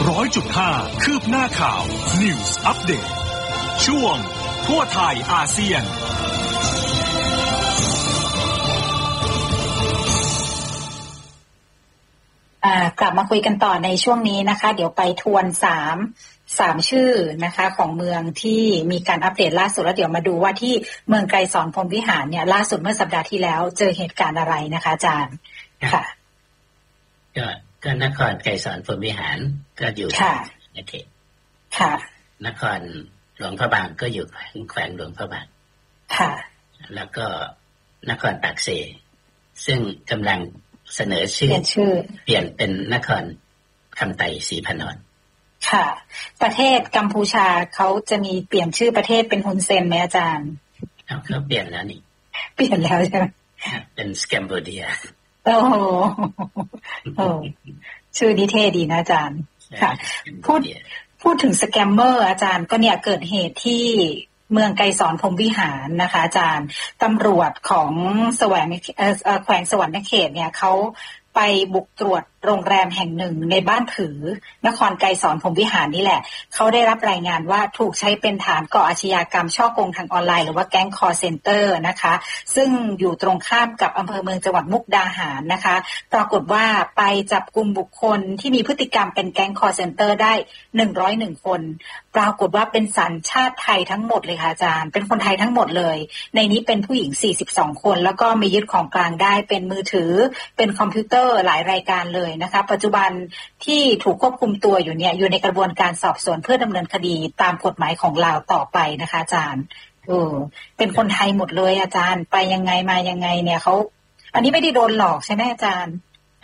100.5 คืบหน้าข่าว News Update ช่วงทั่วไทยอาเซียนกลับมาคุยกันต่อในช่วงนี้นะคะเดี๋ยวไปทวน3ชื่อนะคะของเมืองที่มีการอัปเดตล่าสุดแล้วเดี๋ยวมาดูว่าที่เมืองไกรสอนพรหมวิหารเนี่ยล่าสุดเมื่อสัปดาห์ที่แล้วเจอเหตุการณ์อะไรนะคะอาจารย์ค่ะก็นครไกรสอนพรหมวิหารก็อยู่ในเขตค่ะนครหลวงพระบางก็อยู่แขวงหลวงพระบางค่ะแล้วก็นครปากเสซึ่งกำลังเสนอชื่อเปลี่ยนเป็นนครคำไต่ศรีพนนท์ค่ะประเทศกัมพูชาเขาจะมีเปลี่ยนชื่อประเทศเป็นฮุนเซนไหมอาจารย์เขาเปลี่ยนแล้วนี่เปลี่ยนแล้วใช่ไหมเป็นสแกมโบเดียโอ้โหชื่อนี้เท่ดีนะอาจารย์ค่ะพูดถึงสแกมเมอร์อาจารย์ก็เนี่ยเกิดเหตุที่เมืองไกรสอนพรหมวิหารนะคะอาจารย์ตำรวจของแขวงสวรรณเขตเนี่ยเขาไปบุกตรวจโรงแรมแห่งหนึ่งในบ้านผือนครไกรสอนพรหมวิหารนี่แหละเขาได้รับรายงานว่าถูกใช้เป็นฐานก่ออาชญากรรมฉ้อโกงทางออนไลน์หรือว่าแก๊งคอลเซ็นเตอร์นะคะซึ่งอยู่ตรงข้ามกับอำเภอเมืองจังหวัดมุกดาหารนะคะปรากฏว่าไปจับกุมบุคคลที่มีพฤติกรรมเป็นแก๊งคอลเซ็นเตอร์ได้101คนปรากฏว่าเป็นสัญชาติไทยทั้งหมดเลยค่ะอาจารย์เป็นคนไทยทั้งหมดเลยในนี้เป็นผู้หญิง42คนแล้วก็มียึดของกลางได้เป็นมือถือเป็นคอมพิวเตอร์หลายรายการเลยนะคะปัจจุบันที่ถูกควบคุมตัวอยู่เนี่ยอยู่ในกระบวนการสอบสวนเพื่อดำเนินคดีตามกฎหมายของลาวต่อไปนะคะอาจารย์เป็นคนไทยหมดเลยอาจารย์ไปยังไงมายังไงเนี่ยเขาอันนี้ไม่ได้โดนหลอกใช่ไหมอาจารย์